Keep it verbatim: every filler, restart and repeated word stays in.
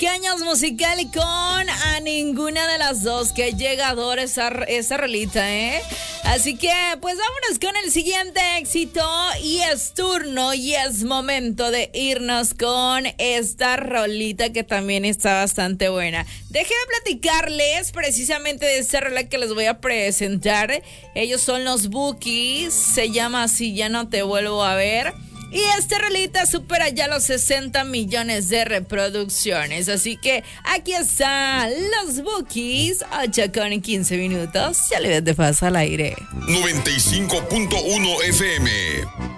Puertorriqueños musical con A Ninguna de las Dos. Que llegadora esa, esa rolita, ¿eh? Así que, pues vámonos con el siguiente éxito. Y es turno y es momento de irnos con esta rolita que también está bastante buena. Déjenme platicarles precisamente de esta rola que les voy a presentar. Ellos son los Bukis. Se llama Así Ya No Te Vuelvo a Ver. Y esta rolita supera ya los sesenta millones de reproducciones. Así que aquí están los Bukis, ocho con quince minutos. Ya le ves de paso al aire. noventa y cinco punto uno F M